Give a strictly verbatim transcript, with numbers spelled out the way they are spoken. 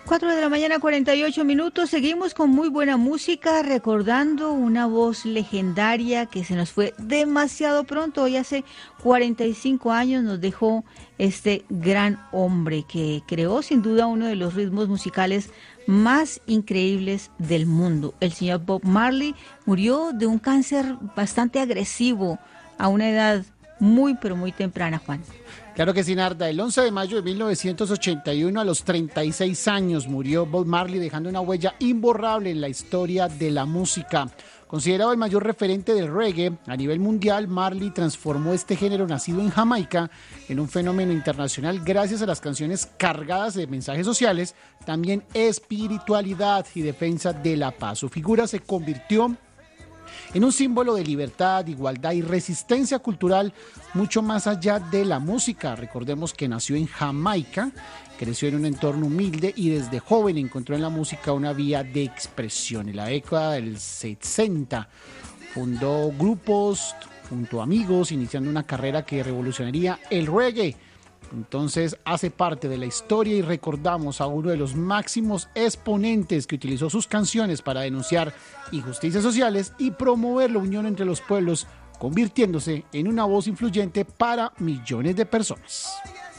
Cuatro de la mañana, cuarenta y ocho minutos. Seguimos con muy buena música, recordando una voz legendaria que se nos fue demasiado pronto. Hoy hace cuarenta y cinco años nos dejó este gran hombre que creó sin duda uno de los ritmos musicales más increíbles del mundo. El señor Bob Marley murió de un cáncer bastante agresivo a una edad muy, pero muy temprana, Juan. Claro que sí, Narda. El once de mayo de mil novecientos ochenta y uno, a los treinta y seis años, murió Bob Marley, dejando una huella imborrable en la historia de la música. Considerado el mayor referente del reggae a nivel mundial, Marley transformó este género nacido en Jamaica en un fenómeno internacional gracias a las canciones cargadas de mensajes sociales, también espiritualidad y defensa de la paz. Su figura se convirtió en un símbolo de libertad, igualdad y resistencia cultural, mucho más allá de la música. Recordemos que nació en Jamaica, creció en un entorno humilde y desde joven encontró en la música una vía de expresión. En la década del sesenta fundó grupos junto a amigos, iniciando una carrera que revolucionaría el reggae. Entonces hace parte de la historia y recordamos a uno de los máximos exponentes que utilizó sus canciones para denunciar injusticias sociales y promover la unión entre los pueblos, convirtiéndose en una voz influyente para millones de personas.